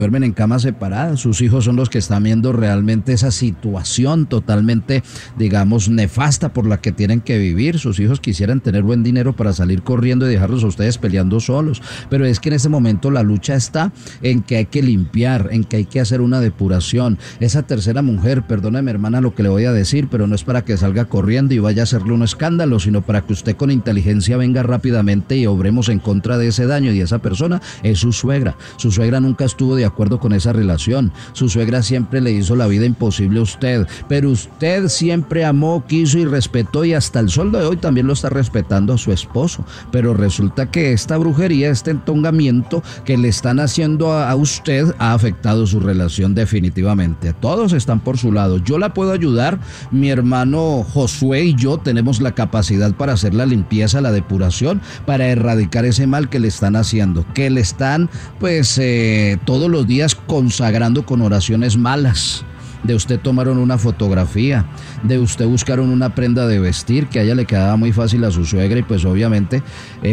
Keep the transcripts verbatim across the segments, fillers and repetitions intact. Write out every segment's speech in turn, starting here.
duermen en camas separadas, sus hijos son los que están viendo realmente esa situación totalmente, digamos, nefasta por la que tienen que vivir. Sus hijos quisieran tener buen dinero para salir corriendo y dejarlos a ustedes peleando solos, pero es que en este momento la lucha está en que hay que limpiar, en que hay que hacer una depuración. Esa tercera mujer, perdóneme hermana lo que le voy a decir, pero no es para que salga corriendo y vaya a hacerle un escándalo, sino para que usted con inteligencia venga rápidamente y obremos en contra de ese daño. Y esa persona es su suegra. Su suegra nunca estuvo de acuerdo con esa relación. Su suegra siempre le hizo la vida imposible a usted, pero usted siempre amó, quiso y respetó, y hasta el sol de hoy también lo está respetando a su esposo. Pero resulta que esta brujería, este entongamiento que le están haciendo a, a usted ha afectado su relación definitivamente. Todos están por su lado. Yo la puedo ayudar, mi hermano Josué y yo tenemos la capacidad para hacer la limpieza, la depuración, para erradicar ese mal que le están haciendo, que le están pues eh, todos los días consagrando con oraciones malas. De usted tomaron una fotografía, de usted buscaron una prenda de vestir que a ella le quedaba muy fácil a su suegra, y pues obviamente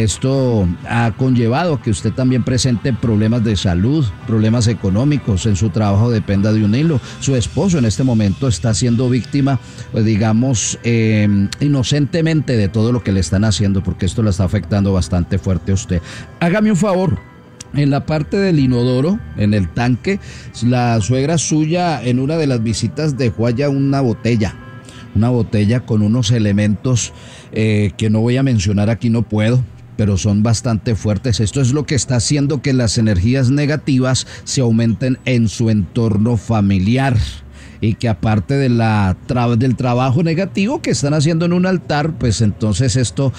esto ha conllevado que usted también presente problemas de salud, problemas económicos, en su trabajo dependa de un hilo. Su esposo en este momento está siendo víctima, pues digamos, eh, inocentemente de todo lo que le están haciendo, porque esto la está afectando bastante fuerte a usted. Hágame un favor. En la parte del inodoro, en el tanque, la suegra suya en una de las visitas dejó allá una botella, una botella con unos elementos eh, que no voy a mencionar aquí, no puedo, pero son bastante fuertes. Esto es lo que está haciendo que las energías negativas se aumenten en su entorno familiar. Y que aparte de la tra- del trabajo negativo que están haciendo en un altar, pues entonces esto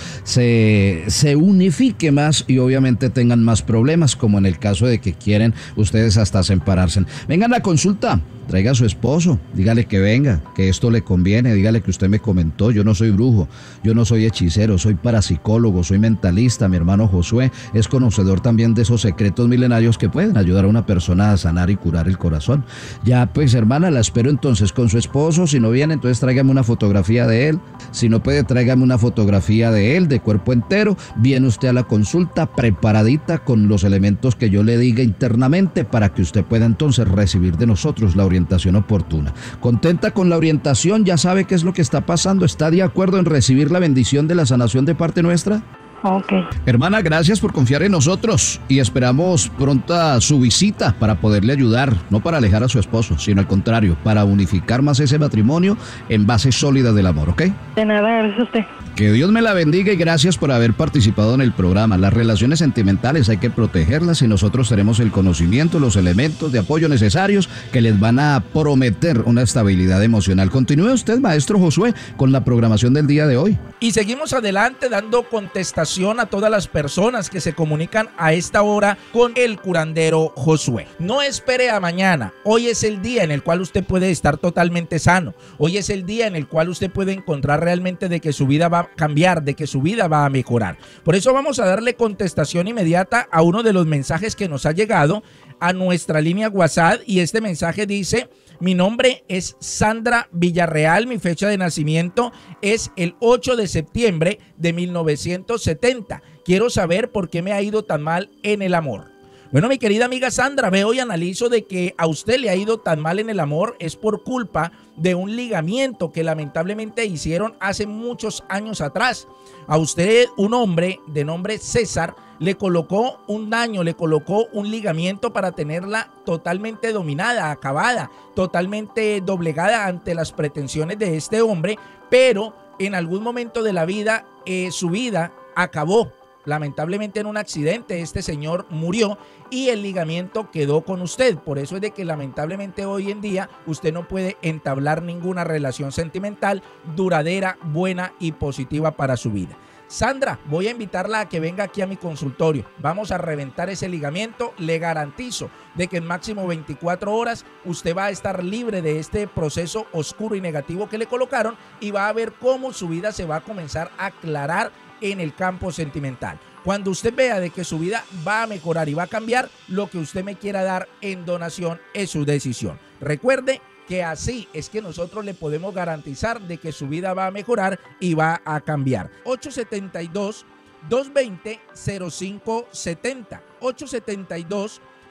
se, se unifique más y obviamente tengan más problemas, como en el caso de que quieren ustedes hasta separarse. Vengan a la consulta, traiga a su esposo, dígale que venga, que esto le conviene, dígale que usted me comentó, yo no soy brujo, yo no soy hechicero, soy parapsicólogo, soy mentalista. Mi hermano Josué es conocedor también de esos secretos milenarios que pueden ayudar a una persona a sanar y curar el corazón. Ya pues hermana, la espero entonces con su esposo. Si no viene, entonces tráigame una fotografía de él. Si no puede, tráigame una fotografía de él de cuerpo entero. Viene usted a la consulta preparadita con los elementos que yo le diga internamente, para que usted pueda entonces recibir de nosotros la orientación oportuna. Contenta con la orientación, ya sabe qué es lo que está pasando, está de acuerdo en recibir la bendición de la sanación de parte nuestra. Ok. Hermana, gracias por confiar en nosotros y esperamos pronta su visita para poderle ayudar, no para alejar a su esposo, sino al contrario, para unificar más ese matrimonio en base sólida del amor, ¿ok? De nada, gracias a usted. Que Dios me la bendiga y gracias por haber participado en el programa. Las relaciones sentimentales hay que protegerlas y nosotros tenemos el conocimiento, los elementos de apoyo necesarios que les van a prometer una estabilidad emocional. Continúe usted, maestro Josué, con la programación del día de hoy. Y seguimos adelante dando contestación a todas las personas que se comunican a esta hora con el curandero Josué. No espere a mañana. Hoy es el día en el cual usted puede estar totalmente sano. Hoy es el día en el cual usted puede encontrar realmente de que su vida va a cambiar, de que su vida va a mejorar. Por eso vamos a darle contestación inmediata a uno de los mensajes que nos ha llegado a nuestra línea WhatsApp, y este mensaje dice: mi nombre es Sandra Villarreal, mi fecha de nacimiento es el ocho de septiembre de mil novecientos setenta. Quiero saber por qué me ha ido tan mal en el amor. Bueno, mi querida amiga Sandra, veo y analizo de que a usted le ha ido tan mal en el amor es por culpa de un ligamiento que lamentablemente hicieron hace muchos años atrás. A usted, un hombre de nombre César, le colocó un daño, le colocó un ligamiento para tenerla totalmente dominada, acabada, totalmente doblegada ante las pretensiones de este hombre, pero en algún momento de la vida, eh, su vida acabó. Lamentablemente en un accidente este señor murió y el ligamiento quedó con usted. Por eso es de que lamentablemente hoy en día usted no puede entablar ninguna relación sentimental duradera, buena y positiva para su vida. Sandra, voy a invitarla a que venga aquí a mi consultorio. Vamos a reventar ese ligamiento. Le garantizo de que en máximo veinticuatro horas usted va a estar libre de este proceso oscuro y negativo que le colocaron y va a ver cómo su vida se va a comenzar a aclarar en el campo sentimental. Cuando usted vea de que su vida va a mejorar y va a cambiar, lo que usted me quiera dar en donación es su decisión. Recuerde que así es que nosotros le podemos garantizar de que su vida va a mejorar y va a cambiar. ocho siete dos, dos dos cero, cero cinco siete cero. ocho siete dos,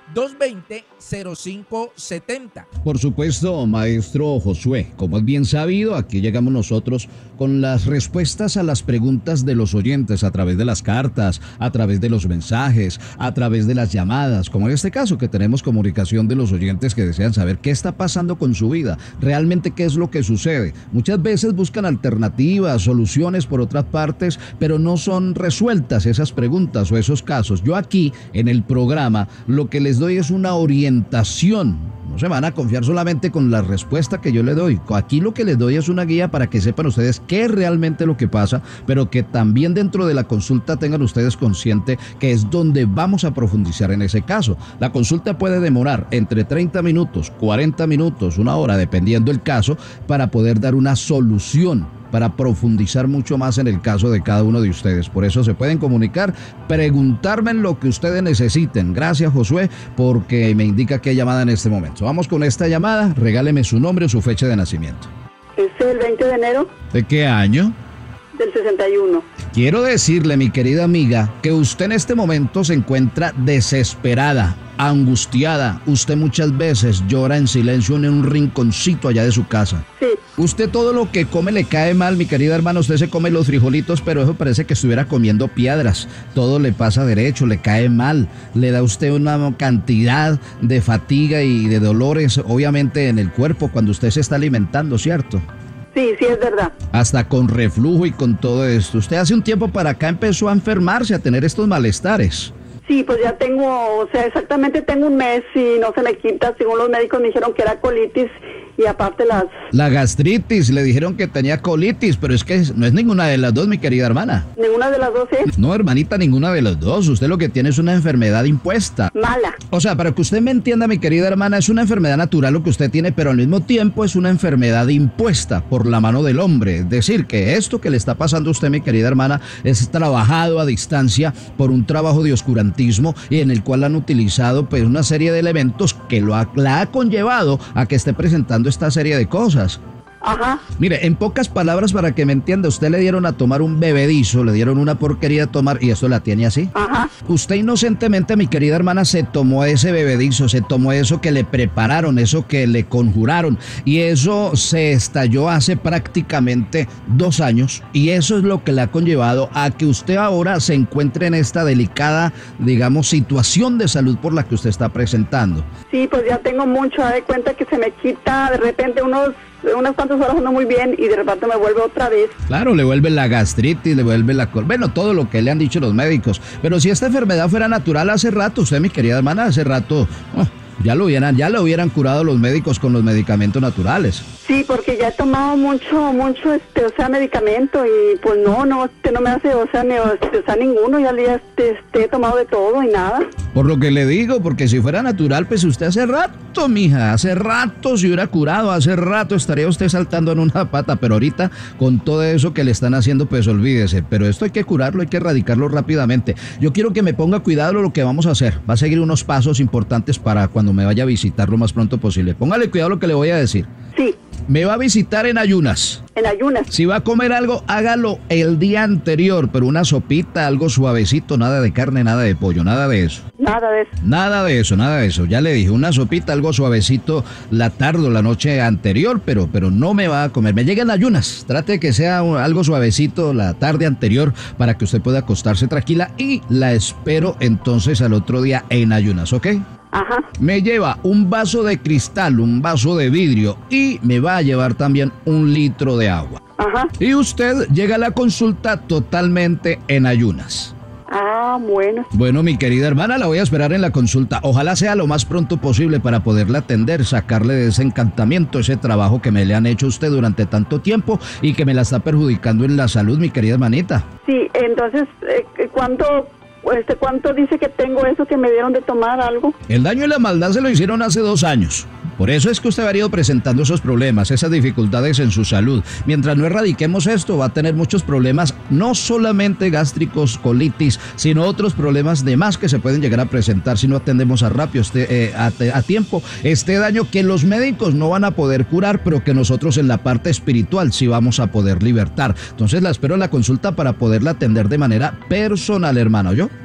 dos dos cero, cero cinco siete cero. Por supuesto, maestro Josué, como es bien sabido, aquí llegamos nosotros con las respuestas a las preguntas de los oyentes a través de las cartas, a través de los mensajes, a través de las llamadas, como en este caso que tenemos comunicación de los oyentes que desean saber qué está pasando con su vida, realmente qué es lo que sucede. Muchas veces buscan alternativas, soluciones por otras partes, pero no son resueltas esas preguntas o esos casos. Yo aquí en el programa lo que les doy es una orientación. No se van a confiar solamente con la respuesta que yo le doy. Aquí lo que les doy es una guía para que sepan ustedes qué es realmente lo que pasa, pero que también dentro de la consulta tengan ustedes consciente que es donde vamos a profundizar en ese caso. La consulta puede demorar entre treinta minutos, cuarenta minutos, una hora, dependiendo el caso, para poder dar una solución, para profundizar mucho más en el caso de cada uno de ustedes. Por eso se pueden comunicar, preguntarme en lo que ustedes necesiten. Gracias, Josué, porque me indica que hay llamada en este momento. Vamos con esta llamada. Regáleme su nombre o su fecha de nacimiento. Es el veinte de enero ¿De qué año? del sesenta y uno. Quiero decirle, mi querida amiga, que usted en este momento se encuentra desesperada, angustiada. Usted muchas veces llora en silencio en un rinconcito allá de su casa. Sí. Usted todo lo que come le cae mal, mi querida hermana. Usted se come los frijolitos, pero eso parece que estuviera comiendo piedras. Todo le pasa derecho, le cae mal. Le da a usted una cantidad de fatiga y de dolores, obviamente, en el cuerpo cuando usted se está alimentando, ¿cierto? Sí, sí, es verdad. Hasta con reflujo y con todo esto. Usted hace un tiempo para acá empezó a enfermarse, a tener estos malestares. Sí, pues ya tengo, o sea, exactamente tengo un mes y no se me quita. Según los médicos me dijeron que era colitis y aparte las... La gastritis, le dijeron que tenía colitis, pero es que no es ninguna de las dos, mi querida hermana. ¿Ninguna de las dos es? No, hermanita, ninguna de las dos. Usted lo que tiene es una enfermedad impuesta. Mala. O sea, para que usted me entienda, mi querida hermana, es una enfermedad natural lo que usted tiene, pero al mismo tiempo es una enfermedad impuesta por la mano del hombre. Es decir, que esto que le está pasando a usted, mi querida hermana, es trabajado a distancia por un trabajo de oscurantismo y en el cual han utilizado pues una serie de elementos que lo ha, la ha conllevado a que esté presentando esta serie de cosas. Ajá. Mire, en pocas palabras, para que me entienda, usted le dieron a tomar un bebedizo, le dieron una porquería a tomar y esto la tiene así. Ajá. Usted inocentemente, mi querida hermana, se tomó ese bebedizo, se tomó eso que le prepararon, eso que le conjuraron y eso se estalló hace prácticamente dos años y eso es lo que le ha conllevado a que usted ahora se encuentre en esta delicada, digamos, situación de salud por la que usted está presentando. Sí, pues ya tengo mucho, de cuenta que se me quita de repente unos... unas cuantas horas ando muy bien y de repente me vuelve otra vez. Claro, le vuelve la gastritis, le vuelve la... col- Bueno, todo lo que le han dicho los médicos. Pero si esta enfermedad fuera natural hace rato, usted, mi querida hermana, hace rato... oh, ya lo hubieran, ya lo hubieran curado los médicos con los medicamentos naturales. Sí, porque ya he tomado mucho, mucho, este, o sea, medicamento y pues no, no, este no me hace, o sea, me, este, o sea, ninguno, ya, ya este, este, he tomado de todo y nada. Por lo que le digo, porque si fuera natural, pues usted hace rato, mija, hace rato se hubiera curado, hace rato estaría usted saltando en una pata, pero ahorita con todo eso que le están haciendo, pues olvídese. Pero esto hay que curarlo, hay que erradicarlo rápidamente. Yo quiero que me ponga cuidado lo que vamos a hacer. Va a seguir unos pasos importantes para cuando me vaya a visitar lo más pronto posible. Póngale cuidado lo que le voy a decir. Sí. Me va a visitar en ayunas. En ayunas. Si va a comer algo, hágalo el día anterior, pero una sopita, algo suavecito, nada de carne, nada de pollo, nada de eso. Nada de eso. Nada de eso, nada de eso. Ya le dije, una sopita, algo suavecito la tarde o la noche anterior, pero, pero no me va a comer. Me llegan ayunas. Trate de que sea algo suavecito la tarde anterior para que usted pueda acostarse tranquila y la espero entonces al otro día en ayunas, ¿ok? Ajá. Me lleva un vaso de cristal, un vaso de vidrio y me va a llevar también un litro de agua. Ajá. Y usted llega a la consulta totalmente en ayunas. Ah, bueno. Bueno, mi querida hermana, la voy a esperar en la consulta. Ojalá sea lo más pronto posible para poderla atender, sacarle de ese encantamiento, ese trabajo que me le han hecho a usted durante tanto tiempo y que me la está perjudicando en la salud, mi querida hermanita. Sí, entonces, eh, ¿cuánto, este, cuánto dice que tengo eso que me dieron de tomar algo? El daño y la maldad se lo hicieron hace dos años. Por eso es que usted ha venido presentando esos problemas, esas dificultades en su salud. Mientras no erradiquemos esto, va a tener muchos problemas, no solamente gástricos, colitis, sino otros problemas de más que se pueden llegar a presentar si no atendemos a rápido, este, eh, a, a tiempo, este daño que los médicos no van a poder curar, pero que nosotros en la parte espiritual sí vamos a poder libertar. Entonces la espero en la consulta para poderla atender de manera personal, hermano, ¿yo?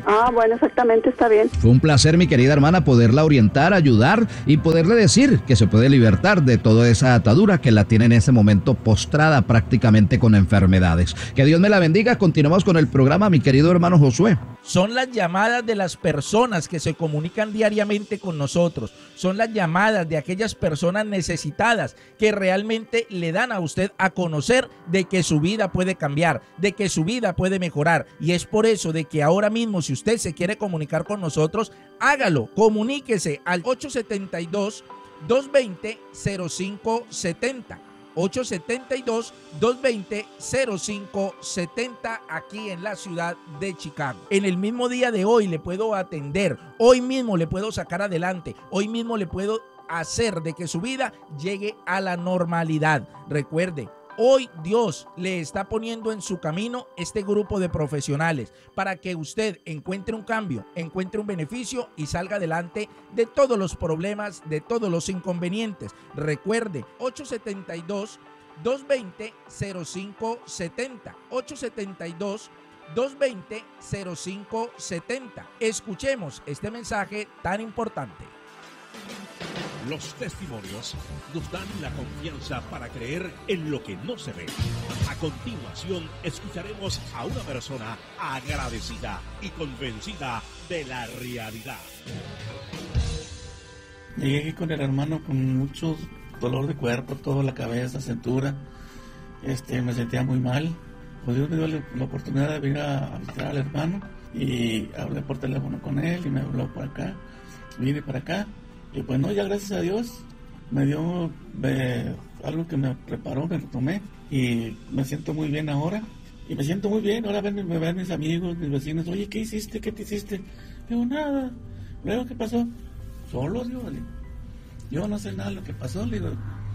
Ah, bueno, exactamente, está bien. Fue un placer, mi querida hermana, poderla orientar, ayudar y poderle decir que se puede libertar de toda esa atadura que la tiene en ese momento postrada prácticamente con enfermedades. Que Dios me la bendiga. Continuamos con el programa, mi querido hermano Josué. Son las llamadas de las personas que se comunican diariamente con nosotros. Son las llamadas de aquellas personas necesitadas que realmente le dan a usted a conocer de que su vida puede cambiar, de que su vida puede mejorar. Y es por eso de que ahora mismo, si usted se quiere comunicar con nosotros, hágalo. Comuníquese al ocho siete dos, dos dos cero, cero cinco siete cero. ocho siete dos, dos dos cero, cero cinco siete cero aquí en la ciudad de Chicago. En el mismo día de hoy le puedo atender, hoy mismo le puedo sacar adelante, hoy mismo le puedo hacer de que su vida llegue a la normalidad. Recuerde, hoy Dios le está poniendo en su camino este grupo de profesionales para que usted encuentre un cambio, encuentre un beneficio y salga adelante de todos los problemas, de todos los inconvenientes. Recuerde, ocho siete dos, dos dos cero, cero cinco siete cero, ocho siete dos, dos dos cero, cero cinco siete cero. Escuchemos este mensaje tan importante. Los testimonios nos dan la confianza para creer en lo que no se ve. A continuación, escucharemos a una persona agradecida y convencida de la realidad. Llegué aquí con el hermano con mucho dolor de cuerpo, toda la cabeza, cintura. Este, me sentía muy mal. Pues Dios me dio la oportunidad de venir a visitar al hermano y hablé por teléfono con él y me habló por acá. Vine para acá. Y pues no, ya gracias a Dios me dio eh, algo que me preparó, me lo tomé y me siento muy bien ahora. Y me siento muy bien, ahora ven, me ven mis amigos, mis vecinos, oye, ¿qué hiciste? ¿Qué te hiciste? Digo, nada. Luego, ¿qué pasó? Solo, digo, yo no sé nada de lo que pasó, le digo,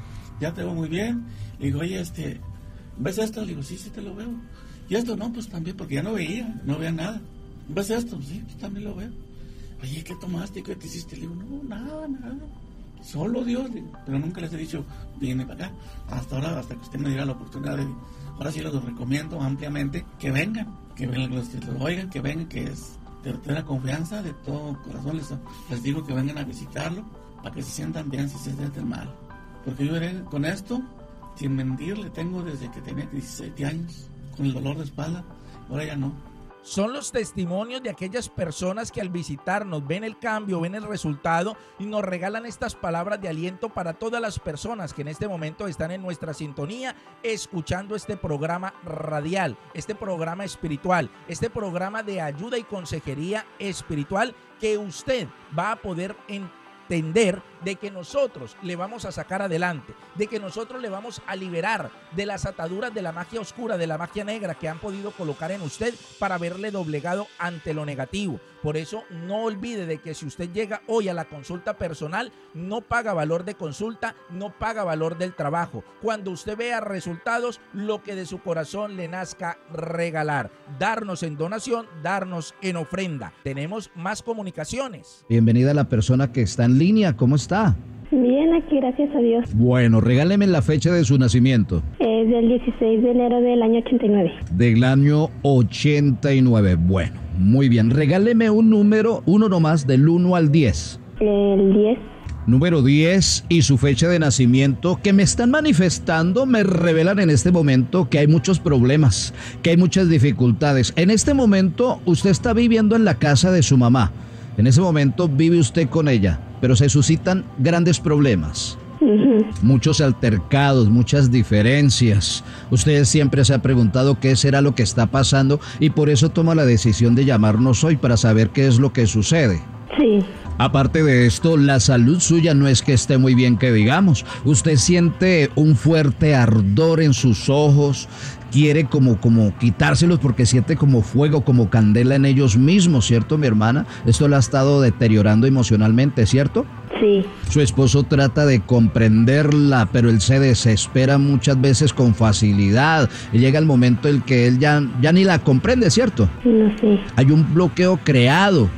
ya te veo muy bien. Le digo, oye, este, ¿ves esto? Le digo, sí, sí te lo veo. Y esto no, pues también, porque ya no veía, no veía nada. ¿Ves esto? Sí, pues también lo veo. Oye, ¿qué tomaste? ¿Qué te hiciste? Le digo, no, nada, nada. Solo Dios. Digo, pero nunca les he dicho, viene para acá. Hasta ahora, hasta que usted me diera la oportunidad de... Ahora sí los recomiendo ampliamente que vengan, que vengan, los que los oigan, que vengan, que es de tener confianza de todo corazón. Les, les digo que vengan a visitarlo para que se sientan bien si se sienten mal. Porque yo veré con esto, sin mentir, le tengo desde que tenía diecisiete años, con el dolor de espalda. Ahora ya no. Son los testimonios de aquellas personas que al visitarnos ven el cambio, ven el resultado y nos regalan estas palabras de aliento para todas las personas que en este momento están en nuestra sintonía escuchando este programa radial, este programa espiritual, este programa de ayuda y consejería espiritual que usted va a poder entender. Entender de que nosotros le vamos a sacar adelante, de que nosotros le vamos a liberar de las ataduras de la magia oscura, de la magia negra que han podido colocar en usted para haberle doblegado ante lo negativo. Por eso no olvide de que si usted llega hoy a la consulta personal, no paga valor de consulta, no paga valor del trabajo. Cuando usted vea resultados, lo que de su corazón le nazca regalar, darnos en donación, darnos en ofrenda. Tenemos más comunicaciones. Bienvenida a la persona que está en línea, ¿cómo está? Bien, aquí, gracias a Dios. Bueno, regáleme la fecha de su nacimiento. Es del dieciséis de enero del año ochenta y nueve. Del año ochenta y nueve, bueno, muy bien. Regáleme un número, uno nomás, del uno al diez. El diez. Número diez y su fecha de nacimiento que me están manifestando, me revelan en este momento que hay muchos problemas, que hay muchas dificultades. En este momento usted está viviendo en la casa de su mamá. En ese momento vive usted con ella, pero se suscitan grandes problemas. Uh-huh. Muchos altercados, muchas diferencias. Usted siempre se ha preguntado qué será lo que está pasando y por eso toma la decisión de llamarnos hoy para saber qué es lo que sucede. Sí. Aparte de esto, la salud suya no es que esté muy bien que digamos. Usted siente un fuerte ardor en sus ojos, quiere como, como quitárselos porque siente como fuego, como candela en ellos mismos, ¿cierto, mi hermana? Esto la ha estado deteriorando emocionalmente, ¿cierto? Sí. Su esposo trata de comprenderla, pero él se desespera muchas veces con facilidad. Y llega el momento en que él ya, ya ni la comprende, ¿cierto? No sé. Hay un bloqueo creado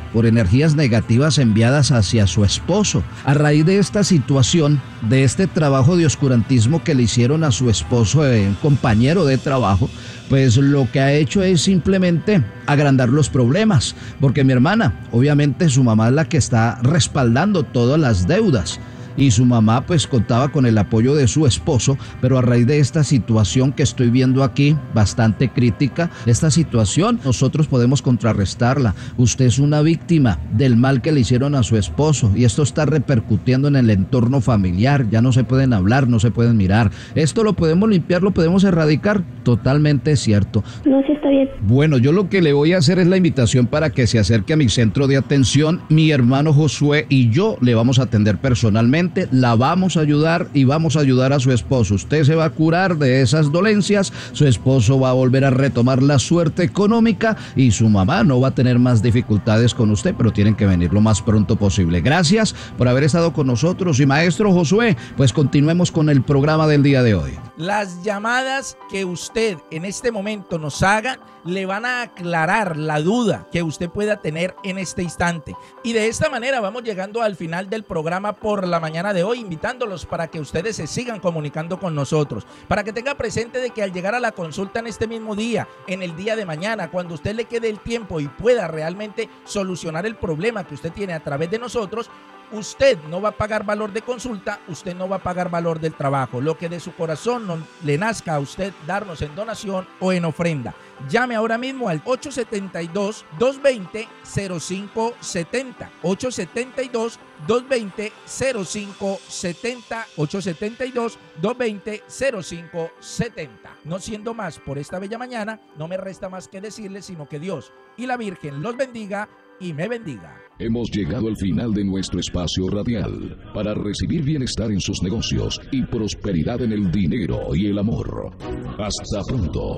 por energías negativas enviadas hacia su esposo. A raíz de esta situación, de este trabajo de oscurantismo que le hicieron a su esposo, eh, un compañero de trabajo, pues lo que ha hecho es simplemente agrandar los problemas, porque mi hermana, obviamente su mamá es la que está respaldando todas las deudas. Y su mamá pues contaba con el apoyo de su esposo, pero a raíz de esta situación que estoy viendo aquí, bastante crítica, esta situación nosotros podemos contrarrestarla. Usted es una víctima del mal que le hicieron a su esposo y esto está repercutiendo en el entorno familiar. Ya no se pueden hablar, no se pueden mirar. Esto lo podemos limpiar, lo podemos erradicar. Totalmente cierto. No, sí está bien. Bueno, yo lo que le voy a hacer es la invitación para que se acerque a mi centro de atención. Mi hermano Josué y yo le vamos a atender personalmente. La vamos a ayudar y vamos a ayudar a su esposo. Usted se va a curar de esas dolencias, su esposo va a volver a retomar la suerte económica y su mamá no va a tener más dificultades con usted, pero tienen que venir lo más pronto posible. Gracias por haber estado con nosotros y maestro Josué, pues continuemos con el programa del día de hoy. Las llamadas que usted en este momento nos haga le van a aclarar la duda que usted pueda tener en este instante. Y de esta manera vamos llegando al final del programa por la mañana de hoy, invitándolos para que ustedes se sigan comunicando con nosotros, para que tenga presente de que al llegar a la consulta en este mismo día, en el día de mañana, cuando usted le quede el tiempo y pueda realmente solucionar el problema que usted tiene a través de nosotros, usted no va a pagar valor de consulta, usted no va a pagar valor del trabajo, lo que de su corazón no le nazca a usted darnos en donación o en ofrenda. Llame ahora mismo al ocho siete dos, dos dos cero, cero cinco siete cero, ocho siete dos, dos dos cero, cero cinco siete cero, ocho siete dos, dos dos cero cinco siete cero. No siendo más por esta bella mañana, no me resta más que decirles sino que Dios y la Virgen los bendiga y me bendiga. Hemos llegado al final de nuestro espacio radial para recibir bienestar en sus negocios y prosperidad en el dinero y el amor. Hasta pronto.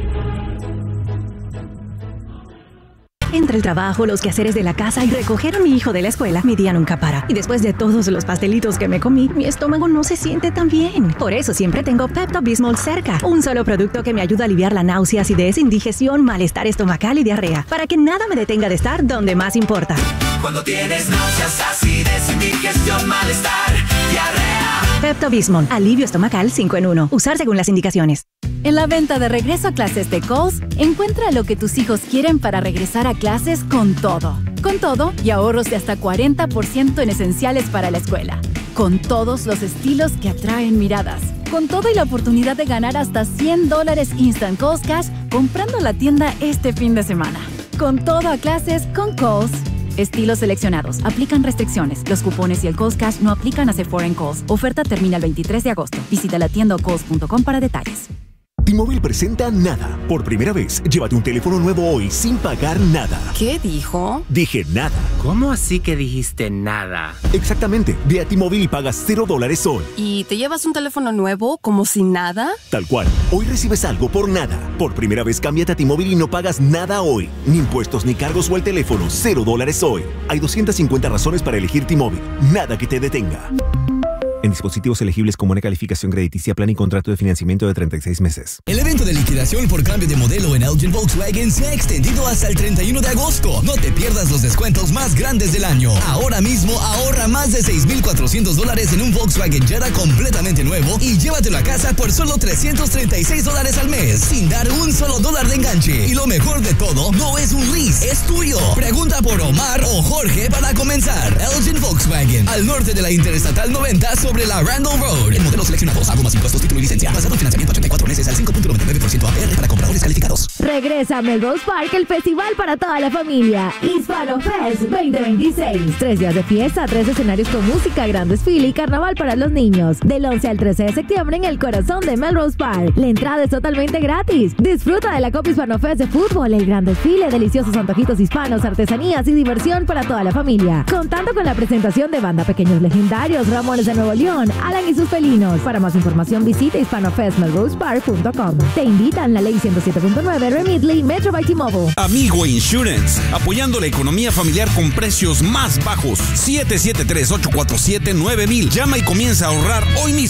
Entre el trabajo, los quehaceres de la casa y recoger a mi hijo de la escuela, mi día nunca para. Y después de todos los pastelitos que me comí, mi estómago no se siente tan bien. Por eso siempre tengo Pepto-Bismol cerca. Un solo producto que me ayuda a aliviar la náusea, acidez, indigestión, malestar estomacal y diarrea. Para que nada me detenga de estar donde más importa. Cuando tienes náuseas, acidez, indigestión, malestar, diarrea. Pepto-Bismol, alivio estomacal cinco en uno. Usar según las indicaciones. En la venta de regreso a clases de Kohl's, encuentra lo que tus hijos quieren para regresar a clases con todo. Con todo y ahorros de hasta cuarenta por ciento en esenciales para la escuela. Con todos los estilos que atraen miradas. Con todo y la oportunidad de ganar hasta cien dólares Instant Kohl's Cash comprando la tienda este fin de semana. Con todo a clases con Kohl's. Estilos seleccionados. Aplican restricciones. Los cupones y el Kohl's Cash no aplican a Sephora en Kohl's. Oferta termina el veintitrés de agosto. Visita la tienda o kohls punto com para detalles. T-Mobile presenta Nada. Por primera vez, llévate un teléfono nuevo hoy sin pagar nada. ¿Qué dijo? Dije nada. ¿Cómo así que dijiste nada? Exactamente. Ve a T-Mobile y pagas cero dólares hoy. ¿Y te llevas un teléfono nuevo como si nada? Tal cual. Hoy recibes algo por nada. Por primera vez, cámbiate a T-Mobile y no pagas nada hoy. Ni impuestos ni cargos o el teléfono. Cero dólares hoy. Hay doscientas cincuenta razones para elegir T-Mobile. Nada que te detenga. En dispositivos elegibles con buena calificación crediticia, plan y contrato de financiamiento de treinta y seis meses. El evento de liquidación por cambio de modelo en Elgin Volkswagen se ha extendido hasta el treinta y uno de agosto. No te pierdas los descuentos más grandes del año. Ahora mismo ahorra más de seis mil cuatrocientos dólares en un Volkswagen Jetta completamente nuevo y llévatelo a casa por solo trescientos treinta y seis dólares al mes, sin dar un solo dólar de enganche. Y lo mejor de todo, no es un lease, es tuyo. Pregunta por Omar o Jorge para comenzar. Elgin Volkswagen, al norte de la Interestatal noventa sobre la Randall Road. En modelos seleccionados, hago más impuestos, título y licencia. Basado en financiamiento ochenta y cuatro meses al cinco punto noventa y nueve por ciento A P R para compradores calificados. Regresa a Melrose Park, el festival para toda la familia. Hispano Fest veinte veintiséis. Tres días de fiesta, tres escenarios con música, gran desfile y carnaval para los niños. Del once al trece de septiembre en el corazón de Melrose Park. La entrada es totalmente gratis. Disfruta de la Copa Hispano Fest de fútbol, el gran desfile, deliciosos antojitos hispanos, artesanías y diversión para toda la familia. Contando con la presentación de banda Pequeños Legendarios, Ramones de Nuevo León, Alan y sus felinos. Para más información visita hispano fest melrose park punto com. Te invitan la ley ciento siete punto nueve, Remitly, Metro by T-Mobile. Amigo Insurance, apoyando la economía familiar con precios más bajos. siete siete tres, ocho cuatro siete, nueve mil. Llama y comienza a ahorrar hoy mismo.